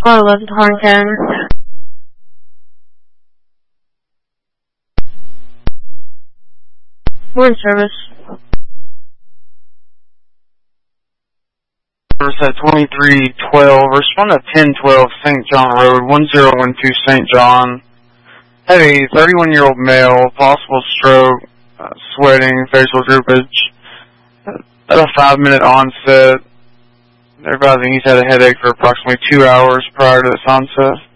Squad 11 Tarn We're in service. Service at 2312. Respond at 1012 St. John Road, 1012 St. John. Had a 31-year-old male, possible stroke, sweating, facial droopage. At a 5-minute onset. They're advising he's had a headache for approximately 2 hours prior to this onset.